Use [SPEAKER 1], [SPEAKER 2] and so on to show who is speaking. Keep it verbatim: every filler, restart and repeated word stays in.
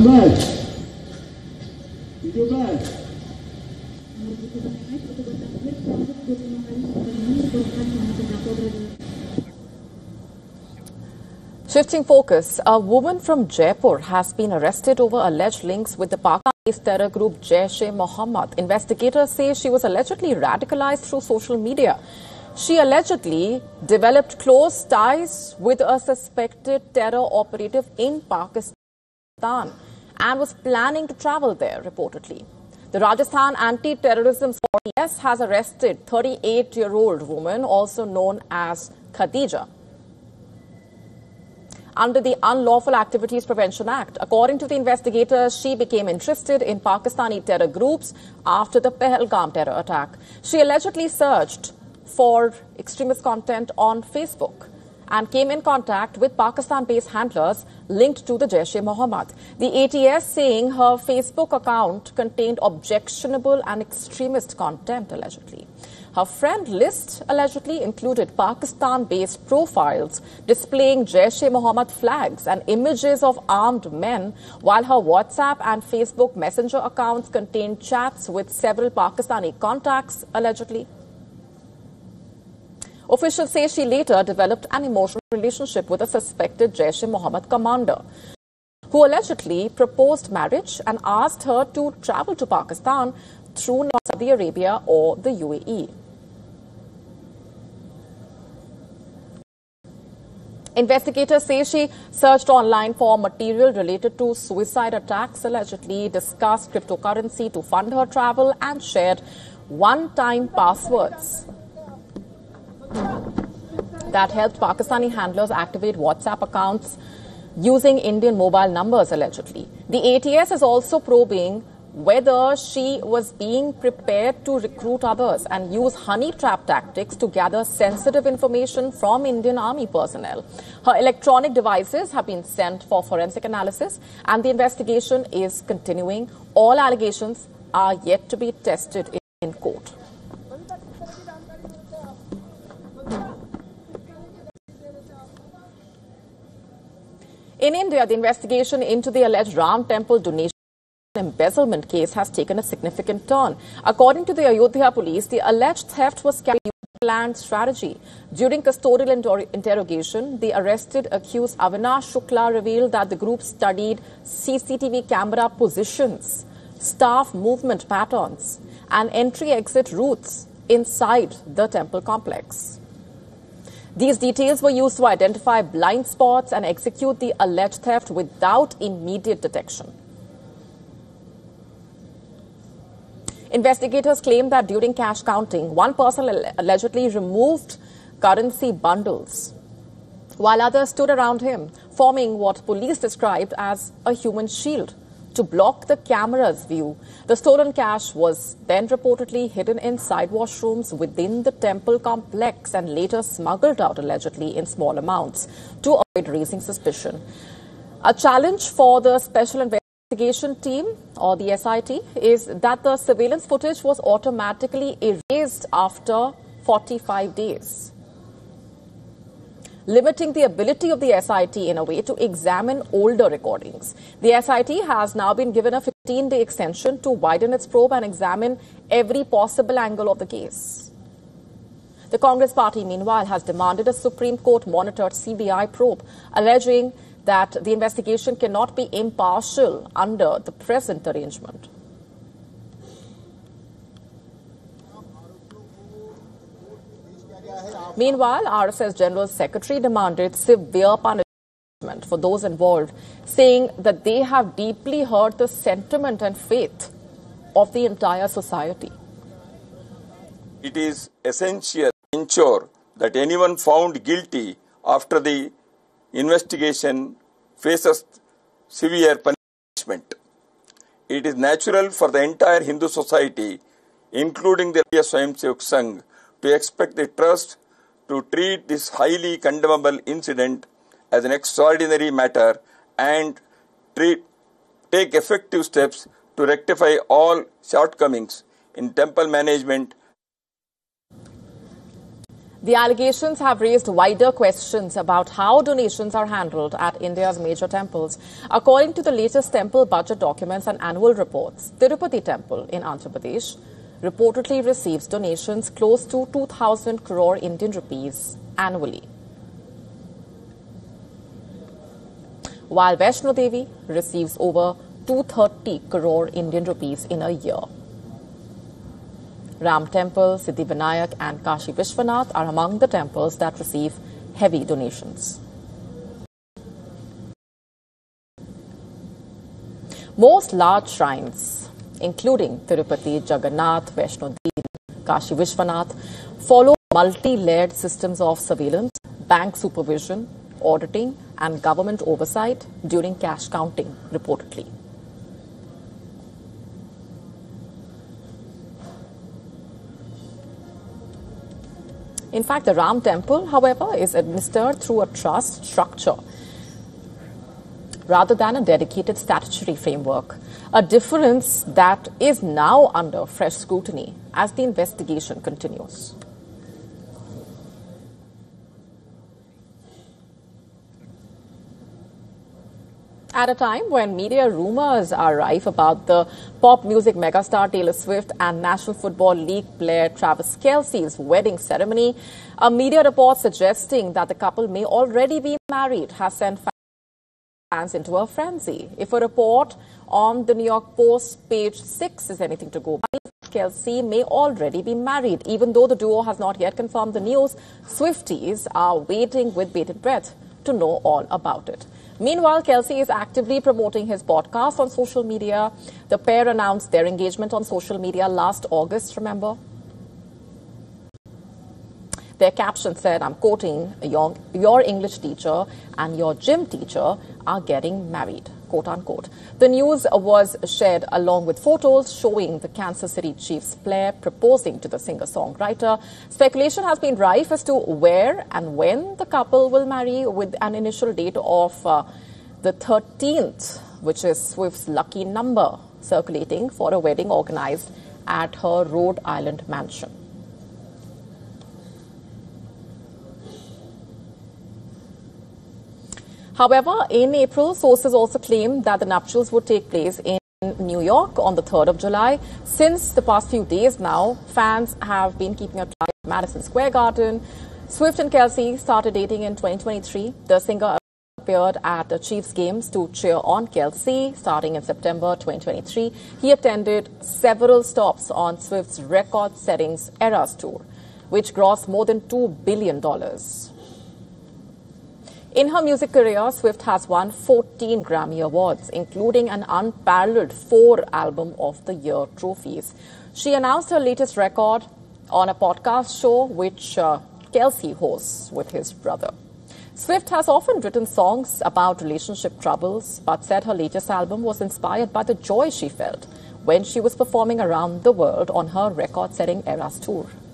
[SPEAKER 1] back. Video back.
[SPEAKER 2] Shifting focus, a woman from Jaipur has been arrested over alleged links with the Pakistan-based terror group Jaish-e-Mohammed. Investigators say she was allegedly radicalized through social media. She allegedly developed close ties with a suspected terror operative in Pakistan and was planning to travel there, reportedly. The Rajasthan Anti-Terrorism Force has arrested thirty-eight-year-old woman, also known as Khadija, under the Unlawful Activities Prevention Act. According to the investigators, she became interested in Pakistani terror groups after the Pahalgam terror attack. She allegedly searched for extremist content on Facebook and came in contact with Pakistan-based handlers linked to the Jaish-e-Mohammed. The A T S saying her Facebook account contained objectionable and extremist content, allegedly. Her friend list allegedly included Pakistan-based profiles displaying Jaish-e-Mohammed flags and images of armed men, while her WhatsApp and Facebook Messenger accounts contained chats with several Pakistani contacts, allegedly. Officials say she later developed an emotional relationship with a suspected Jaish-e-Mohammed commander, who allegedly proposed marriage and asked her to travel to Pakistan through Saudi Arabia or the U A E. Investigators say she searched online for material related to suicide attacks, allegedly discussed cryptocurrency to fund her travel, and shared one-time passwords that helped Pakistani handlers activate WhatsApp accounts using Indian mobile numbers, allegedly. The A T S is also probing whether she was being prepared to recruit others and use honey trap tactics to gather sensitive information from Indian Army personnel. Her electronic devices have been sent for forensic analysis, and the investigation is continuing. All allegations are yet to be tested in court. In India, the investigation into the alleged Ram Temple donation embezzlement case has taken a significant turn. According to the Ayodhya police, the alleged theft was carried out with a planned strategy. During custodial inter interrogation, the arrested accused Avinash Shukla revealed that the group studied C C T V camera positions, staff movement patterns, and entry-exit routes inside the temple complex. These details were used to identify blind spots and execute the alleged theft without immediate detection. Investigators claim that during cash counting, one person allegedly removed currency bundles, while others stood around him, forming what police described as a human shield to block the camera's view. The stolen cash was then reportedly hidden in side washrooms within the temple complex and later smuggled out, allegedly, in small amounts to avoid raising suspicion. A challenge for the Special Investigation Team, or the S I T, is that the surveillance footage was automatically erased after forty-five days, limiting the ability of the S I T in a way to examine older recordings. The S I T has now been given a fifteen-day extension to widen its probe and examine every possible angle of the case. The Congress party, meanwhile, has demanded a Supreme Court-monitored C B I probe, alleging that the investigation cannot be impartial under the present arrangement. Meanwhile, R S S General Secretary demanded severe punishment for those involved, saying that they have deeply hurt the sentiment and faith of the entire society.
[SPEAKER 3] It is essential to ensure that anyone found guilty after the investigation faces severe punishment. It is natural for the entire Hindu society, including the Swayamsevak Sangh, to expect the trust to treat this highly condemnable incident as an extraordinary matter and treat, take effective steps to rectify all shortcomings in temple management.
[SPEAKER 2] The allegations have raised wider questions about how donations are handled at India's major temples. According to the latest temple budget documents and annual reports, Tirupati Temple in Andhra Pradesh reportedly receives donations close to two thousand crore Indian rupees annually, while Vaishno Devi receives over two hundred thirty crore Indian rupees in a year. Ram Temple, Siddhivinayak and Kashi Vishwanath are among the temples that receive heavy donations. Most large shrines, including Tirupati, Jagannath, Vaishno Devi, Kashi Vishwanath, follow multi-layered systems of surveillance, bank supervision, auditing and government oversight during cash counting, reportedly. In fact, the Ram Temple, however, is administered through a trust structure rather than a dedicated statutory framework, a difference that is now under fresh scrutiny as the investigation continues. At a time when media rumors are rife about the pop music megastar Taylor Swift and National Football League player Travis Kelce's wedding ceremony, a media report suggesting that the couple may already be married has sent fans into a frenzy. If a report on the New York Post page six is anything to go by, Kelce may already be married. Even though the duo has not yet confirmed the news, Swifties are waiting with bated breath to know all about it. Meanwhile, Kelce is actively promoting his podcast on social media. The pair announced their engagement on social media last August, remember? Their caption said, I'm quoting, your, your English teacher and your gym teacher are getting married, quote unquote. The news was shared along with photos showing the Kansas City Chiefs player proposing to the singer-songwriter. Speculation has been rife as to where and when the couple will marry, with an initial date of uh, the thirteenth, which is Swift's lucky number, circulating for a wedding organized at her Rhode Island mansion. However, in April, sources also claimed that the nuptials would take place in New York on the third of July. Since the past few days now, fans have been keeping a eye on Madison Square Garden. Swift and Kelce started dating in twenty twenty-three. The singer appeared at the Chiefs games to cheer on Kelce starting in September twenty twenty-three. He attended several stops on Swift's record-setting Eras Tour, which grossed more than two billion dollars. In her music career, Swift has won fourteen Grammy Awards, including an unparalleled four Album of the Year trophies. She announced her latest record on a podcast show which uh, Kelce hosts with his brother. Swift has often written songs about relationship troubles, but said her latest album was inspired by the joy she felt when she was performing around the world on her record-setting Eras Tour.